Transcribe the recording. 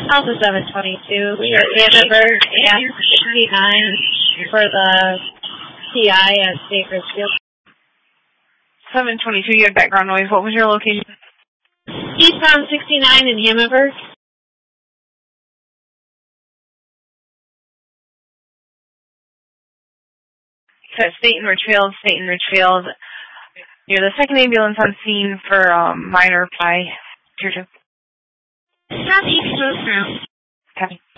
Alpha 722, we are Hammersburg at 69 for the TI at State Richfield. 722, you had background noise. What was your location? Eastbound 69 in Hammersburg. State and Richfield. You're the second ambulance on scene for minor by Tier 2. Southeast Coast now. Copy.